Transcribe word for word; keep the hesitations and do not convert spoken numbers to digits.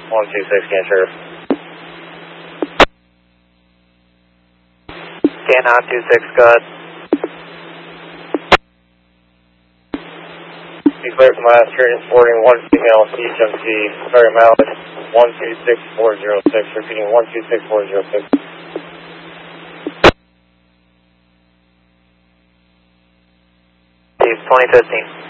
one two six, can sheriff. Scan nine two six, go ahead. Be clear from last transporting one female H M C, very mileage, one two six four zero six, repeating one two six four zero six. twenty fifteen.